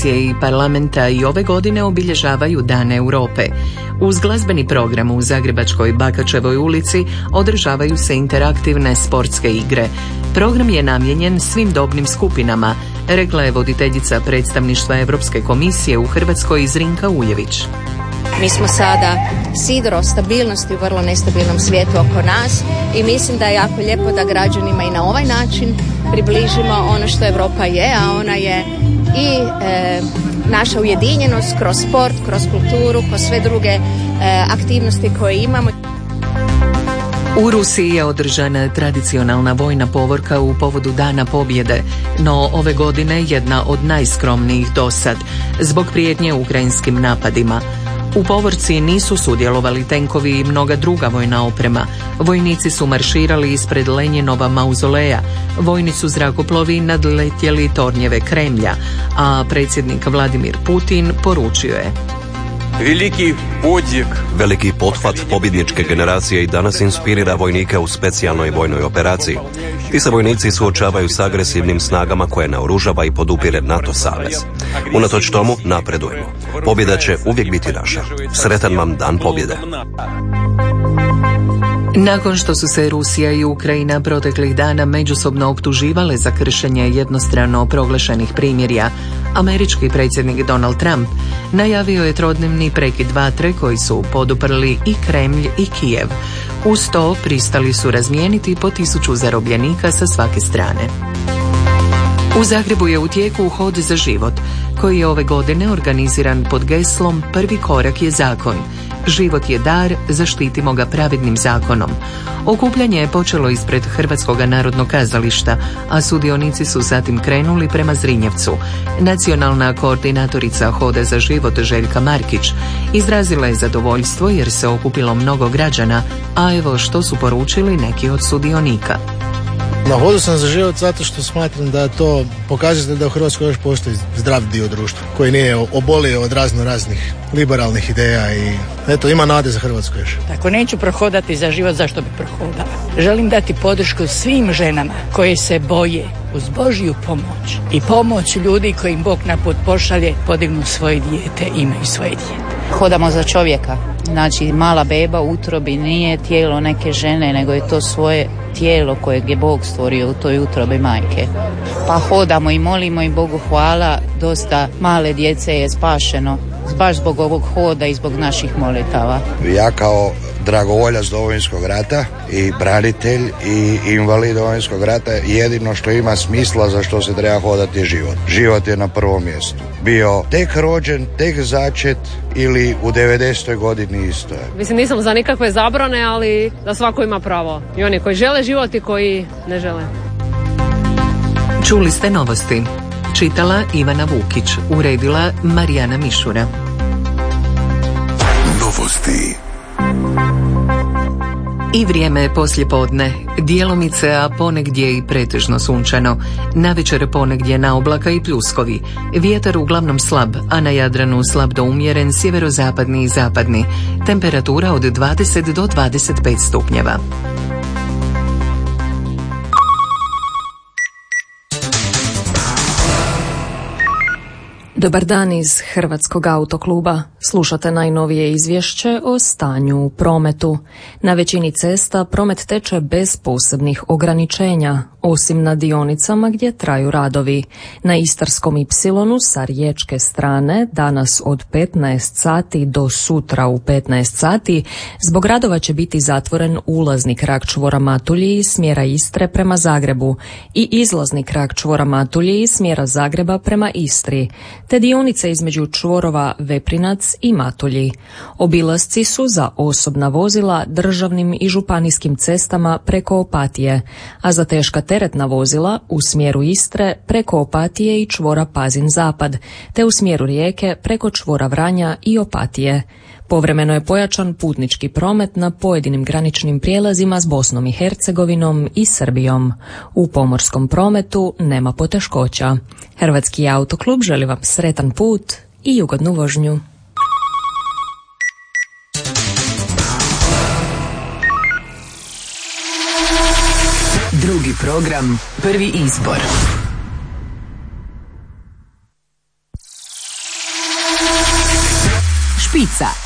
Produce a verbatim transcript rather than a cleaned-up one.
komisije i parlamenta i ove godine obilježavaju Dan Europe. Uz glazbeni program u zagrebačkoj Bakačevoj ulici održavaju se interaktivne sportske igre. Program je namijenjen svim dobnim skupinama, rekla je voditeljica predstavništva Europske komisije u Hrvatskoj Zrinka Uljević. Mi smo sada sidro stabilnosti u vrlo nestabilnom svijetu oko nas i mislim da je jako lijepo da građanima i na ovaj način približimo ono što Europa je, a ona je i e, naša ujedinjenost kroz sport, kroz kulturu, kroz sve druge e, aktivnosti koje imamo. U Rusiji je održana tradicionalna vojna povorka u povodu Dana pobjede, no ove godine jedna od najskromnijih dosad, zbog prijetnje ukrajinskim napadima. U povorci nisu sudjelovali tenkovi i mnoga druga vojna oprema. Vojnici su marširali ispred Lenjinova mauzoleja, vojni su zrakoplovi nadletjeli tornjeve Kremlja, a predsjednik Vladimir Putin poručio je: Veliki podvig. Veliki pothvat pobjedničke generacije i danas inspirira vojnike u specijalnoj vojnoj operaciji. Ti se vojnici suočavaju s agresivnim snagama koje naoružava i podupire NATO savez. Unatoč tomu napredujemo. Pobjeda će uvijek biti naša. Sretan vam Dan pobjede. Nakon što su se Rusija i Ukrajina proteklih dana međusobno optuživale za kršenje jednostrano proglašenih primirja, američki predsjednik Donald Trump najavio je trodnevni prekid vatre koji su poduprli i Kremlj i Kijev. Uz to pristali su razmijeniti po tisuću zarobljenika sa svake strane. U Zagrebu je u tijeku Hod za život, koji je ove godine organiziran pod geslom Prvi korak je zakon. Život je dar, zaštitimo ga pravednim zakonom. Okupljanje je počelo ispred Hrvatskog narodnog kazališta, a sudionici su zatim krenuli prema Zrinjevcu. Nacionalna koordinatorica Hoda za život Željka Markić izrazila je zadovoljstvo jer se okupilo mnogo građana, a evo što su poručili neki od sudionika. Na Hodu sam za život zato što smatram da to pokazuje da u Hrvatskoj još postoji zdrav dio društva koji nije obolio od razno raznih liberalnih ideja i eto, ima nade za Hrvatsku još. Ako neću prohodati za život, zašto bi prohodala? Želim dati podršku svim ženama koje se boje uz Božju pomoć i pomoć ljudi koji im Bog na put pošalje, podignu svoje dijete, imaju svoje dijete. Hodamo za čovjeka, znači mala beba u utrobi nije tijelo neke žene, nego je to svoje tijelo kojeg je Bog stvorio u toj utrobi majke. Pa hodamo i molimo i Bogu hvala, dosta male djece je spašeno, baš zbog ovog hoda i zbog naših molitava. Ja kao dragovoljac Domovinskog rata i branitelj i invalid Domovinskog rata, jedino što ima smisla za što se treba hodati je život. Život je na prvom mjestu. Bio tek rođen, tek začet ili u devedesetoj godini isto je. Mislim, nisam za nikakve zabrane, ali da svako ima pravo. I oni koji žele život i koji ne žele. Čuli ste novosti. Čitala Ivana Vukić, uredila Marijana Mišura. Novosti. I vrijeme poslijepodne, djelomice, a ponegdje i pretežno sunčano. Navečer ponegdje na oblaka i pljuskovi. Vjetar uglavnom slab, a na Jadranu slab do umjeren sjeverozapadni i zapadni. Temperatura od dvadeset do dvadeset pet stupnjeva. Dobar dan iz Hrvatskog autokluba. Slušate najnovije izvješće o stanju u prometu. Na većini cesta promet teče bez posebnih ograničenja, osim na dionicama gdje traju radovi. Na Istarskom ipsilonu sa riječke strane danas od petnaest sati do sutra u petnaest sati zbog radova će biti zatvoren ulazni krak čvora Matulji iz smjera Istre prema Zagrebu i izlazni krak čvora Matulji iz smjera Zagreba prema Istri, te dionice između čvorova Veprinac i Matulji. Obilasci su za osobna vozila državnim i županijskim cestama preko Opatije, a za teška teretna vozila u smjeru Istre preko Opatije i čvora Pazin-Zapad, te u smjeru Rijeke preko čvora Vranja i Opatije. Povremeno je pojačan putnički promet na pojedinim graničnim prijelazima s Bosnom i Hercegovinom i Srbijom. U pomorskom prometu nema poteškoća. Hrvatski autoklub želi vam sretan put i ugodnu vožnju. Drugi program, prvi izbor. špica.